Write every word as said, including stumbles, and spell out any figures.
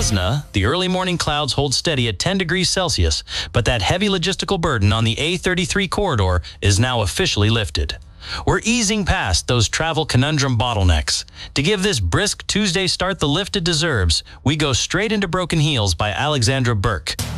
Cessna, the early morning clouds hold steady at ten degrees Celsius, but that heavy logistical burden on the A thirty-three corridor is now officially lifted. We're easing past those travel conundrum bottlenecks. To give this brisk Tuesday start the lift it deserves, we go straight into Broken Heels by Alexandra Burke.